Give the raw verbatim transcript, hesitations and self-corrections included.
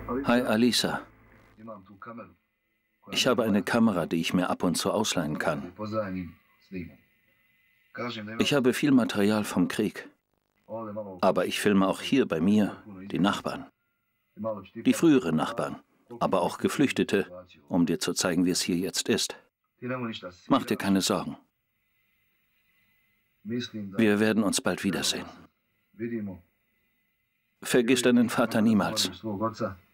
Hi Alisa. Ich habe eine Kamera, die ich mir ab und zu ausleihen kann. Ich habe viel Material vom Krieg. Aber ich filme auch hier bei mir die Nachbarn. Die früheren Nachbarn, aber auch Geflüchtete, um dir zu zeigen, wie es hier jetzt ist. Mach dir keine Sorgen. Wir werden uns bald wiedersehen. Vergiss deinen Vater niemals.